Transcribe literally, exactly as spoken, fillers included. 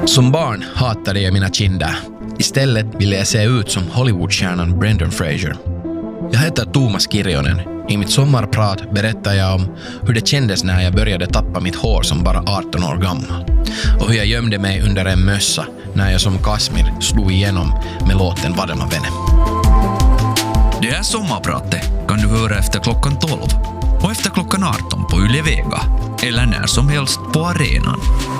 Som barn hatade jag mina kinder. Istället ville jag se ut som Hollywoodstjärnan Brendan Fraser. Jag heter Thomas Kirjonen. I mitt sommarprat berättar jag om hur det kändes när jag började tappa mitt hår som bara arton år gammal. Och hur jag gömde mig under en mössa när jag som Kasmir slog igenom med låten Vadema Vene. Det här sommarpratet kan du höra efter klockan tolv och efter klockan arton på Yle Vega eller när som helst på arenan.